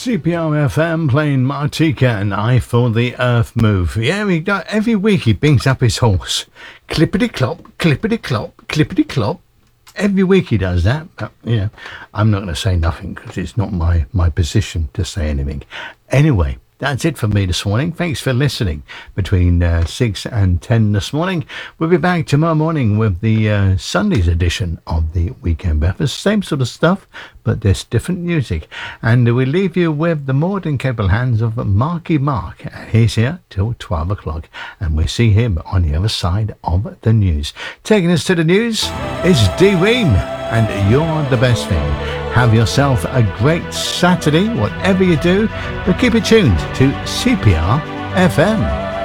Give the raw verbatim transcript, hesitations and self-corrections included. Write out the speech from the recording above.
C P R F M playing Martika and I For the Earth Move. Yeah, he got, every week he brings up his horse. Clippity-clop, clippity-clop, clippity-clop. Every week he does that. But, you know, I'm not going to say nothing because it's not my, my position to say anything. Anyway, that's it for me this morning. Thanks for listening. Between uh, six and ten this morning. We'll be back tomorrow morning with the uh, Sunday's edition of the Weekend Breakfast. Same sort of stuff, but there's different music. And we leave you with the more than capable hands of Marky Mark. He's here till twelve o'clock. And we see him on the other side of the news. Taking us to the news is D Ream. And You're the Best Thing. Have yourself a great Saturday, whatever you do, but keep it tuned to C P R F M.